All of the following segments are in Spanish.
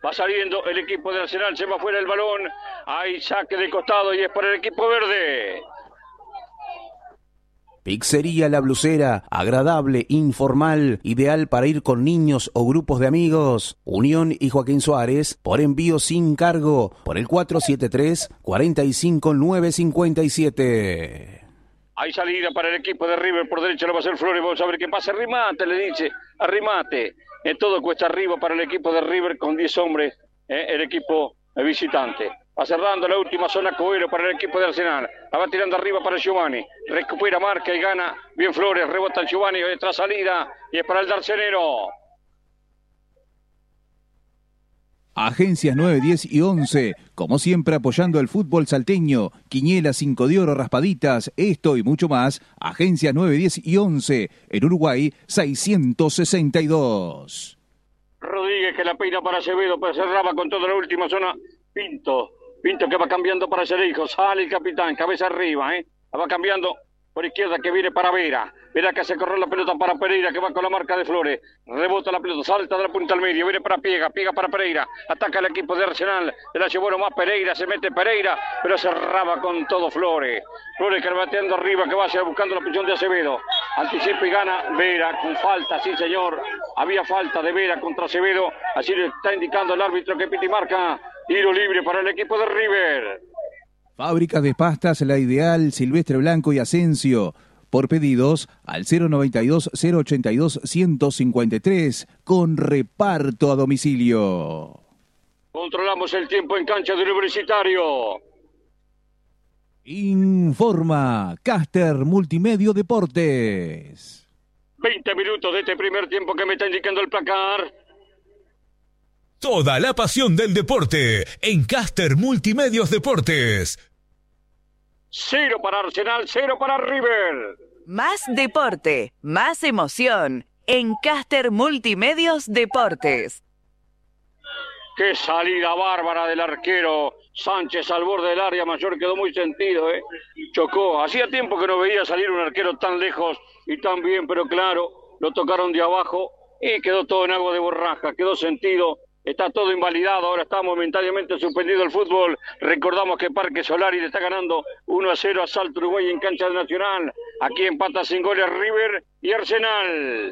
Va saliendo el equipo de Arsenal, se va fuera el balón. Hay saque de costado y es para el equipo verde. Pizzería La Blusera, agradable, informal, ideal para ir con niños o grupos de amigos. Unión y Joaquín Suárez, por envío sin cargo, por el 473-45957. Hay salida para el equipo de River, por derecha lo va a hacer Flores, vamos a ver qué pasa, arrimate, le dice, arrimate. En todo cuesta arriba para el equipo de River con 10 hombres, el equipo visitante. Va cerrando la última zona Coelho para el equipo de Arsenal. La va tirando arriba para Giovanni. Recupera, marca y gana. Bien Flores, rebota el Giovanni, otra salida y es para el Darcenero. Agencias 9, 10 y 11, como siempre apoyando el fútbol salteño. Quiniela, 5 de oro, raspaditas, esto y mucho más. Agencias 9, 10 y 11, en Uruguay 662. Rodríguez que la peina para Acevedo, pero cerraba con toda la última zona. Pinto que va cambiando para Cereijo, sale el capitán, cabeza arriba, la va cambiando por izquierda que viene para Vera. Vera que hace correr la pelota para Pereira, que va con la marca de Flores. Rebota la pelota, salta de la punta al medio, viene para Piega para Pereira. Ataca el equipo de Arsenal, se la llevó nomás Pereira, se mete Pereira, pero cerraba con todo Flores. Flores que va bateando arriba, que va buscando la posición de Acevedo. Anticipa y gana Vera con falta, sí señor. Había falta de Vera contra Acevedo, así le está indicando el árbitro que pita y marca. Tiro libre para el equipo de River. Fábricas de pastas La Ideal, Silvestre Blanco y Asensio. Por pedidos al 092-082-153 con reparto a domicilio. Controlamos el tiempo en cancha del Universitario. Informa Caster Multimedio Deportes. 20 minutos de este primer tiempo que me está indicando el placar. Toda la pasión del deporte en Caster Multimedios Deportes. 0 para Arsenal, 0 para River. Más deporte, más emoción en Caster Multimedios Deportes. Qué salida bárbara del arquero Sánchez al borde del área mayor, quedó muy sentido, chocó. Hacía tiempo que no veía salir un arquero tan lejos y tan bien, pero claro, lo tocaron de abajo y quedó todo en agua de borraja, quedó sentido. Está todo invalidado, ahora está momentáneamente suspendido el fútbol. Recordamos que Parque Solari le está ganando 1-0 a Salto Uruguay en cancha de Nacional. Aquí empata sin goles River y Arsenal.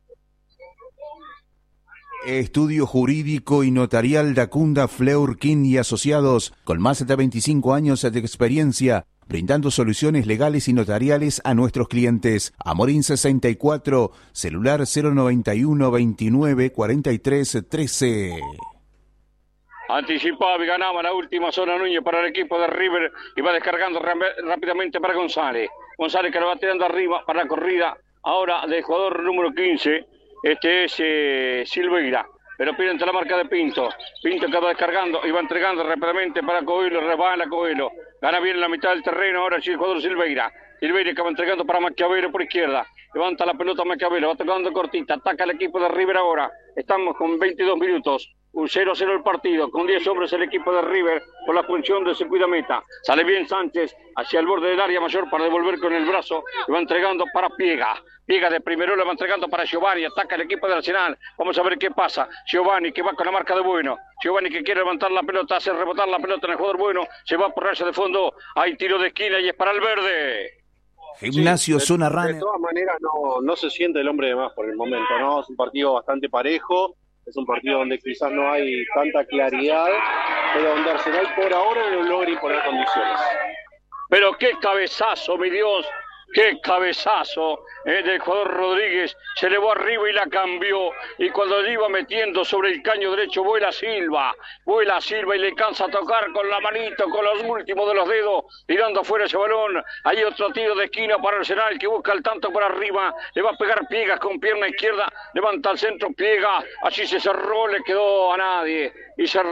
Estudio jurídico y notarial Dacunda Fleurkin y Asociados, con más de 25 años de experiencia, brindando soluciones legales y notariales a nuestros clientes. Amorín 64, celular 091 29 43 13. Anticipaba y ganaba la última zona Núñez para el equipo de River y va descargando rápidamente para González. González que lo va tirando arriba para la corrida ahora del jugador número 15. Este es Silveira, pero pide entre la marca de Pinto. Pinto que va descargando y va entregando rápidamente para Coelho, rebala Coelho. Gana bien en la mitad del terreno, ahora sí el jugador Silveira. Silveira que va entregando para Maquiavelo por izquierda. Levanta la pelota Maquiavelo, va tocando cortita, ataca el equipo de River ahora. Estamos con 22 minutos. Un 0-0 el partido, con 10 hombres el equipo de River por la función de su cuidameta. Sale bien Sánchez hacia el borde del área mayor para devolver con el brazo. Y va entregando para Piega. Piega de primero, le va entregando para Giovanni. Ataca el equipo de Arsenal. Vamos a ver qué pasa. Giovanni que va con la marca de Bueno. Giovanni que quiere levantar la pelota, hace rebotar la pelota en el jugador Bueno. Se va por raya de fondo. Hay tiro de esquina y es para el verde. Gimnasio sí, Zona Runner. De todas maneras no se siente el hombre de más por el momento, ¿no? Es un partido bastante parejo. Es un partido donde quizás no hay tanta claridad, pero donde Arsenal por ahora no logra imponer condiciones. Pero qué cabezazo, mi Dios, qué cabezazo del jugador Rodríguez. Se elevó arriba y la cambió. Y cuando le iba metiendo sobre el caño derecho, vuela Silva y le cansa a tocar con la manito, con los últimos de los dedos, tirando afuera ese balón. Hay otro tiro de esquina para Arsenal que busca el tanto por arriba. Le va a pegar Piegas con pierna izquierda, levanta al centro Piega, así se cerró, le quedó a nadie. Y cerró